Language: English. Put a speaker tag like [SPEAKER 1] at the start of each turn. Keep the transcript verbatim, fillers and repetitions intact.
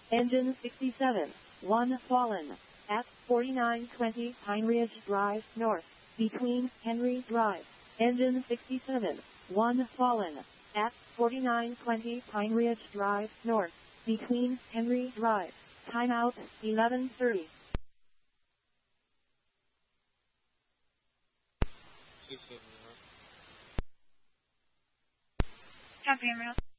[SPEAKER 1] Engine sixty-seven, one fallen. At forty-nine twenty Pine Ridge Drive North, between Henry Drive. Engine sixty-seven, one fallen. At forty-nine twenty Pine Ridge Drive North, between Henry Drive. Timeout, eleven thirty.
[SPEAKER 2] Copy, en route.